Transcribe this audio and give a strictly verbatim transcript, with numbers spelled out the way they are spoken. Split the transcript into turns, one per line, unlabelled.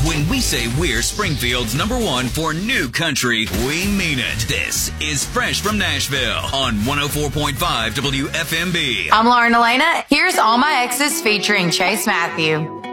When we say we're Springfield's number one for new country, we mean it. This is Fresh from Nashville on one oh four point five W F M B.
I'm Lauren Elena. Here's All My Exes featuring Chase Matthew.